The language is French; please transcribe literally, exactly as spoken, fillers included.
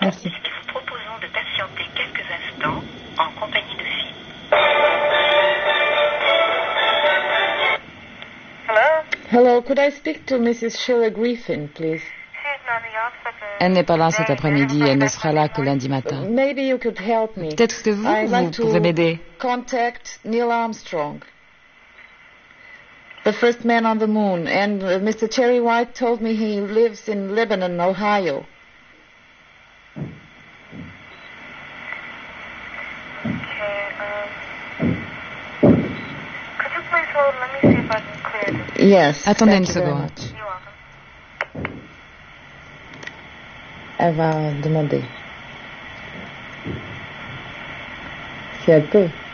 Merci. Et vous proposons de patienter quelques instants en compagnie de Phil. Hello? Hello, could I speak to Missus Sheila Griffin, please? Elle n'est pas là cet après-midi, elle ne sera là que lundi matin. Maybe you could help me. Peut-être que vous, I'd vous like to pouvez m'aider. contact Neil Armstrong, the first man on the moon, and uh, Mister Cherry White told me he lives in Lebanon, Ohio. Yes. Attendez une thank you very seconde. much. Elle va demander si elle peut.